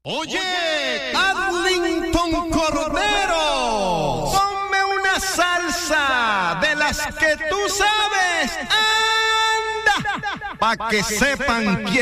Oye, Arlington Cordero, ponme una salsa de las que tú sabes. ¡Anda! Pa' que sepan quién